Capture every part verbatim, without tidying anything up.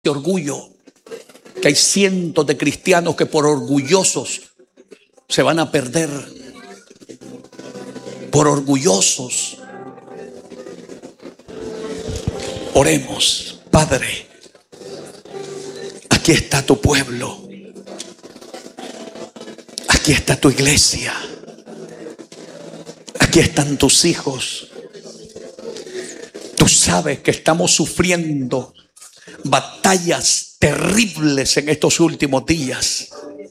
de orgullo, que hay cientos de cristianos que por orgullosos se van a perder, por orgullosos. Oremos. Padre, aquí está tu pueblo, aquí está tu iglesia, aquí están tus hijos. Tú sabes que estamos sufriendo batallas terribles en estos últimos días.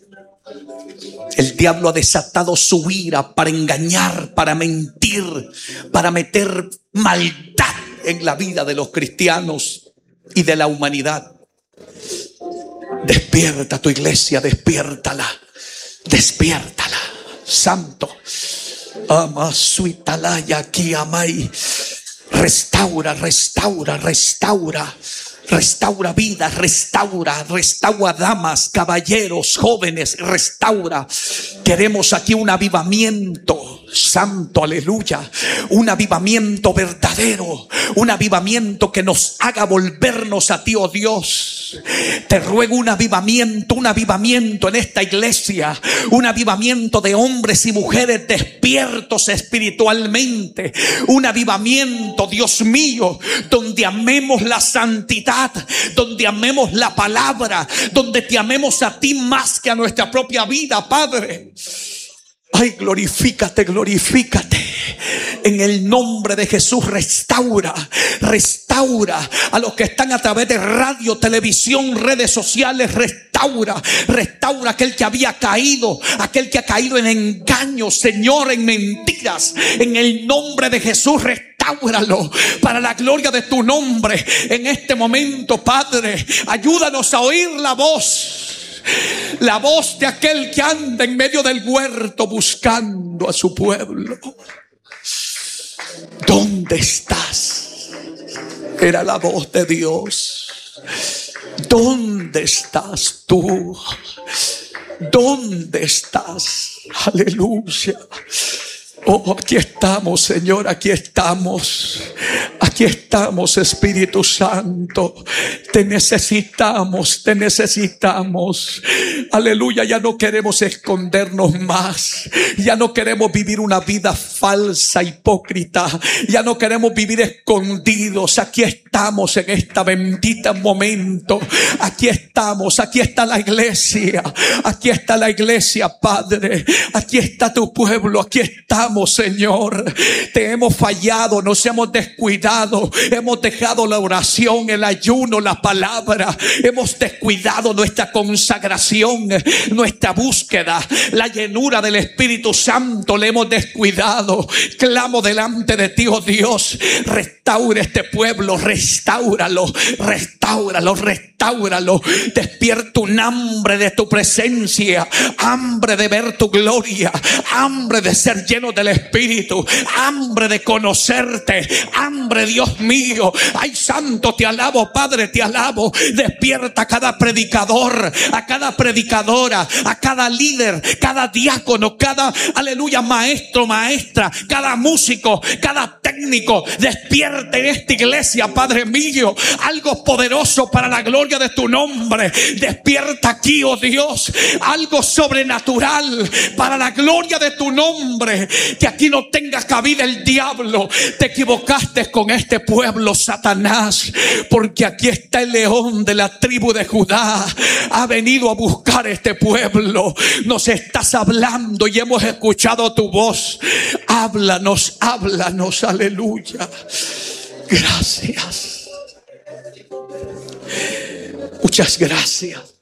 El diablo ha desatado su ira para engañar, para mentir, para meter maldad en la vida de los cristianos y de la humanidad. Despierta tu iglesia, despiértala, despiértala, santo. Ama suitalaya aquí amai. Restaura, restaura, restaura. Restaura vidas, restaura, restaura damas, caballeros, jóvenes, restaura. Queremos aquí un avivamiento santo, aleluya. Un avivamiento verdadero, un avivamiento que nos haga volvernos a ti, oh Dios. Te ruego un avivamiento, un avivamiento en esta iglesia, un avivamiento de hombres y mujeres despiertos espiritualmente, un avivamiento, Dios mío, donde amemos la santidad, donde amemos la palabra, donde te amemos a ti más que a nuestra propia vida, Padre. Ay, glorifícate, glorifícate. En el nombre de Jesús, restaura, restaura a los que están a través de radio, televisión, redes sociales. Restaura, restaura aquel que había caído, aquel que ha caído en engaños, Señor, en mentiras. En el nombre de Jesús, restáuralo para la gloria de tu nombre. En este momento, Padre, ayúdanos a oír la voz. La voz de aquel que anda en medio del huerto buscando a su pueblo. ¿Dónde estás? Era la voz de Dios. ¿Dónde estás tú? ¿Dónde estás? Aleluya. Oh, aquí estamos, Señor, aquí estamos. Aquí estamos, Espíritu Santo. Te necesitamos, te necesitamos. Aleluya, ya no queremos escondernos más. Ya no queremos vivir una vida falsa, hipócrita. Ya no queremos vivir escondidos. Aquí estamos en este bendito momento. Aquí estamos, aquí está la iglesia. Aquí está la iglesia, Padre. Aquí está tu pueblo, aquí estamos. Señor, te hemos fallado, nos hemos descuidado, hemos dejado la oración, el ayuno, la palabra, hemos descuidado nuestra consagración, nuestra búsqueda, la llenura del Espíritu Santo, le hemos descuidado. Clamo delante de ti, oh Dios, restaura este pueblo, restáuralo, restáuralo, restáuralo. Despierta un hambre de tu presencia, hambre de ver tu gloria, hambre de ser lleno del Espíritu, hambre de conocerte, hambre, Dios mío. Ay, santo, te alabo, Padre, te alabo. Despierta a cada predicador, a cada predicadora, a cada líder, cada diácono, cada, aleluya, maestro, maestra, cada músico, cada técnico. Despierta en esta iglesia, Padre mío, algo poderoso para la gloria de tu nombre. Despierta aquí, oh Dios, algo sobrenatural para la gloria de tu nombre. Que aquí no tenga cabida el diablo. Te equivocaste con este pueblo, Satanás, porque aquí está el león de la tribu de Judá. Ha venido a buscar este pueblo. Nos estás hablando y hemos escuchado tu voz. Háblanos, háblanos, aleluya. Gracias. Muchas gracias.